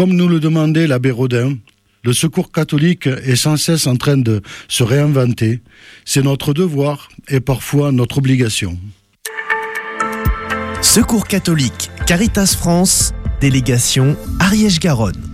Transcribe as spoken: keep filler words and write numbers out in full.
Comme nous le demandait l'abbé Rodin, le Secours catholique est sans cesse en train de se réinventer. C'est notre devoir et parfois notre obligation. Secours catholique, Caritas France, délégation Ariège-Garonne.